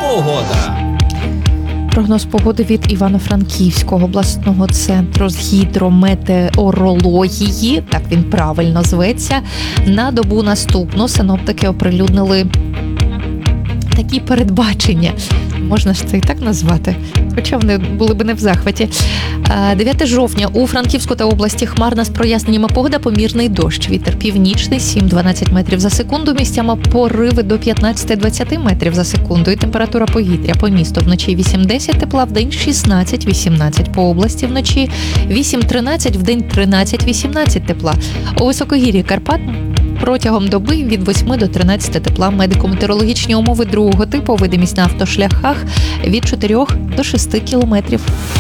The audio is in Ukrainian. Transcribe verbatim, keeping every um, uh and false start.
Погода. Прогноз погоди від Івано-Франківського обласного центру з гідрометеорології, так він правильно зветься, на добу наступну синоптики оприлюднили такі передбачення. Можна ж це і так назвати, хоча вони були б не в захваті. дев'яте жовтня у Франківську та області хмарна з проясненнями погода, помірний дощ. Вітер північний сім-дванадцять метрів за секунду, місцями пориви до п'ятнадцять-двадцять метрів за секунду. І температура повітря по місту вночі вісім-десять тепла, в день шістнадцять-вісімнадцять. По області вночі вісім-тринадцять, в день тринадцять-вісімнадцять тепла. У високогір'ї Карпат протягом доби від восьми до тринадцяти тепла. Медико-метеорологічні умови другого типу, видимість на автошляхах від чотирьох до шести кілометрів.